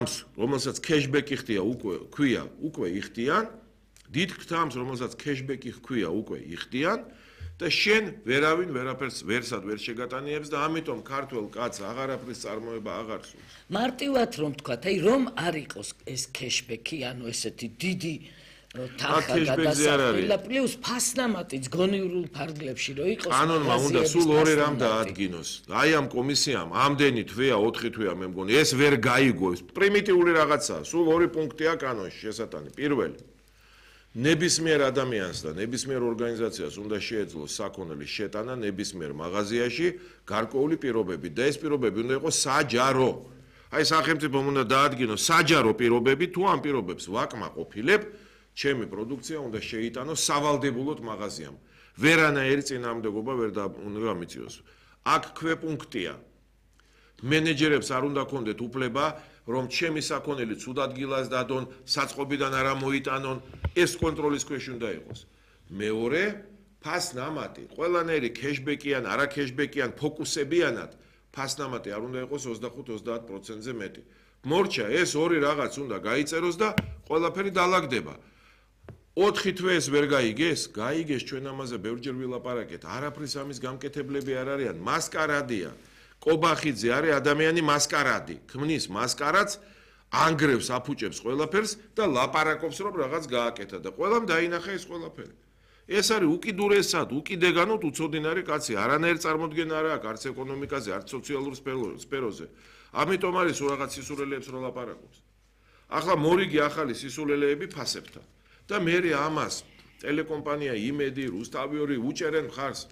რომელსაც cashback-ი ხდია ქვია უკვე იხდიან, დიდ გზამს რომელსაც cashback-ი ქვია უკვე იხდიან და შენ ვერავინ ვერაფერს ვერსად ვერ შეგატანიებს და ამიტომ ქართველ კაცს აღარაფრის წარმოება აღარ სურს. მარტივად რომ თქვათ, აი რომ არ იყოს ეს cashback-ი, ანუ ესეთი დიდი თანხა გადასახადა პლუს ფასნამატიც გონივრულ ფარგლებში რო იყოს კანონმა უნდა სულ ორი რამ დაადგინოს. აი ამ კომისიამ ამდენი თვეა 4 თვეა მე მგონი ეს ვერ გაიგოს. პრიმიტიული რაღაცაა. სულ ორი პუნქტია კანონში შესატანი. პირველი ნებისმიერ ადამიანს და ნებისმიერ ორგანიზაციას უნდა შეეძლოს საქონელის შეტანა ნებისმიერ მაღაზიაში გარკვეული პირობებით და ეს პირობები უნდა იყოს საჯარო. აი სახელმწიფომ უნდა დაადგინოს საჯარო პირობები, თუ ამ პირობებს ვაკმაყოფილებ, ჩემი პროდუქცია უნდა შეიტანოს სავალდებულოდ მაღაზიამ. ვერანაირი წინააღმდეგობა ვერ უნდა გამიწიოს. აქ ქვეპუნქტია. მენეჯერებს არ უნდა ქონდეთ უფლება, რომ ჩემი საქონელი ცუდ ადგილას დადონ, საწყობიდან არ მოიტანონ, ეს კონტროლის ქვეშ უნდა იყოს. მეორე, ფასნამატი, ყველანაირი cashback-იან, არა cashback-იან ფოკუსებიანად, ფასნამატი არ უნდა იყოს 25-30%-ზე მეტი. მორჩა, ეს ორი რაღაც უნდა გაიწეროს და ყველაფერი დალაგდება. 4 თვეს ვერ გაიგეს? გაიგეს, ჩვენ ამაზე ბევრჯერ ვილაპარაკეთ. არაფრის ამის გამკეთებლები არ არიან, მასკარადია. კობახიძე არის ადამიანი მასკარადი, ქმნის მასკარადს, ანგრევს, აფუჭებს ყველაფერს და ლაპარაკობს, რომ რაღაც გააკეთა და ყველამ დაინახა ეს ყველაფერი. ეს არის უკიდურესად, უკიდეგანოდ უცოდინარი კაცი, არანაირი წარმოდგენა არ აქვს არც ეკონომიკაზე, არც სოციალურ სფეროზე. ამიტომ არის რაღაც სისულელეებს რო ლაპარაკობს. ახლა მორიგი ახალი სისულელეები ფასებთან. და მე ამას ტელეკომპანია იმედი, რუსთავიორი უჭერენ მხარს.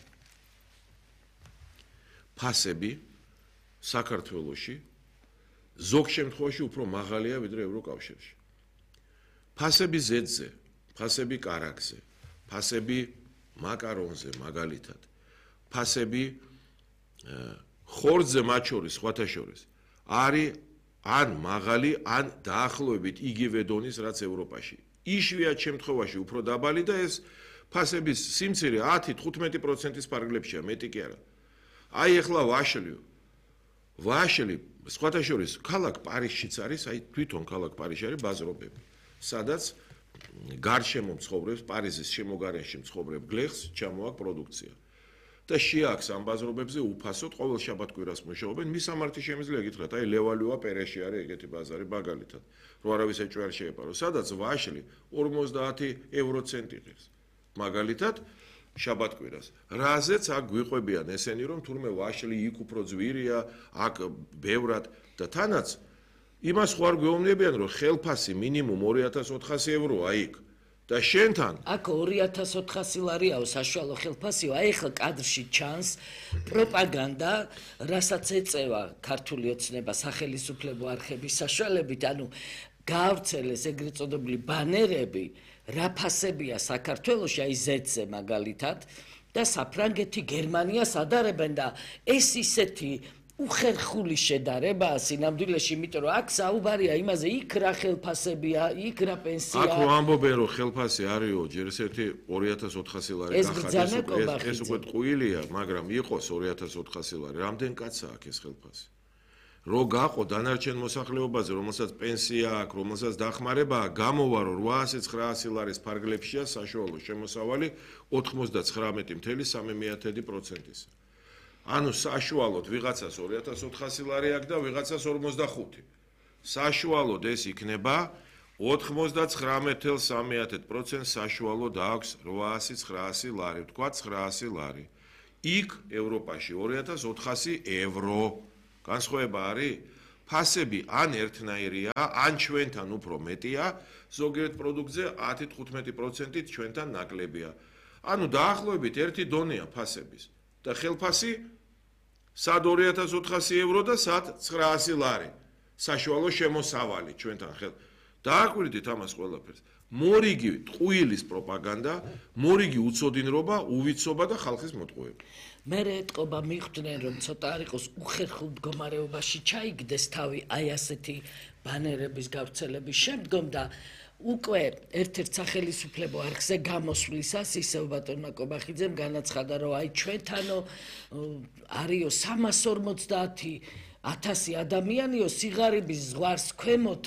ფასები საქართველოში ზოგ შემთხვევაში უფრო მაღალია ვიდრე ევროკავშირში. ფასები ზედზე, ფასები კარაქზე, ფასები მაკარონზე მაგალითად, ფასები ხორცზე მათ შორის, სხვათა შორის არის ან მაღალი, ან დაახლოებით იგივე დონის რაც ევროპაში. იშვიათ შემთხვევაში უფრო დაბალი და ეს ფასების სიმცირე 10-15%-ის ფარგლებშია, მეტი კი არა. აი ახლა ვაშლი, სხვათა შორის ქალაქ პარიზშიც არის, აი თვითონ ქალაქ პარიზში არის ბაზრობები, სადაც გარშემო მცხოვრებს, პარიზის შემოგარენში მცხოვრებ გლეხს ჩამოაქვს პროდუქცია. და შეაქვს ამ ბაზრობებზე უფასოდ ყოველ შაბათ-კვირას მუშაობენ, მისამართი შემიძლია გითხრათ, აი ლევალუა პერეში არის ეგეთი ბაზარი მაგალითად, რომ არავის ეჭვი არ შეეპარო, სადაც ვაშლი 50 ევროცენტი ღირს. მაგალითად შაბათ-კვირას. რაზეც აქ გვიყვებიან ესენი, რომ თურმე ვაშლი იქ უფრო ძვირია, აქ ბევრად და თანაც იმას ხო არ გვეუბნებიან, რომ ხელფასი მინიმუმ 2400 ევროა იქ. და შენთან აქ 2400 ლარიაო საშუალო ხელფასიო, აი ახლა კადრში ჩანს პროპაგანდა, რასაც ეწევა ქართული ოცნება სახელისუფლებო არხების საშუალებით, ანუ გაავრცელეს ეგრეთ წოდებული ბანერები, რა ფასებია საქართველოში, აი ზედზე მაგალითად და საფრანგეთი, გერმანიას ადარებენ და ეს ისეთი უხერხული შედარებაა სინამდვილეში, იმიტომ რომ აქ საუბარია იმაზე, იქ რა ხელფასებია, იქ რა პენსია. აქ რომ ამბობენ, რომ ხელფასი არისო, ჯერ ესეთი 2400 ლარი გახადეს, ეს უკვე ტყუილია, მაგრამ იყოს 2400 ლარი. რამდენ კაცაა აქ ეს ხელფასი? რო გაყო დანარჩენ მოსახლეობაზე, რომელსაც პენსია აქვს, რომელსაც დახმარება აქვს, გამოვა რომ 800-900 ლარის ფარგლებშია საშუალო შემოსავალი 99.3%-ის. ანუ საშუალოდ ვიღაცას 2400 ლარი აქვს და ვიღაცას 45. საშუალოდ ეს იქნება 99.3% საშუალოდ აქვს 800-900 ლარი, ვთქვათ 900 ლარი. იქ ევროპაში 2400 ევრო. განსხვავება არის? ფასები ან ერთნაირია, ან ჩვენთან უფრო მეტია, ზოგიერთ პროდუქტზე 10-15%-ით ჩვენთან ნაკლებია. ანუ დაახლოებით ერთი დონეა ფასების და ხელფასი სად 2400 ევრო და სად 900 ლარი. საშუალო შემოსავალი ჩვენთან ხელ. დააკვირდით ამას ყველაფერს. მორიგი ტყუილის პროპაგანდა, მორიგი უცოდინრობა, უვიცობა და ხალხის მოტყუება. მე ეტყობა მიხვდნენ, რომ ცოტა არ იყოს უხერხულ მდგომარეობაში ჩაიგდეს თავი აი ასეთი ბანერების გავრცელების შემდგომ და უკვე ერთ-ერთ სახელისუფლებო არხზე გამოსვლისას ისევ ბატონმა კობახიძემ განაცხადა, რომ აი ჩვენთანო არისო 350,000 ადამიანიო სიღარიბის ზღვარს ქვემოთ